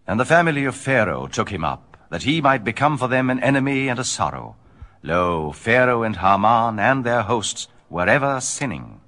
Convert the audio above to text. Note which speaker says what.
Speaker 1: And the family of Pharaoh took him up, that he might become for them an enemy and a sorrow. Lo, Pharaoh and Haman and their hosts were ever sinning.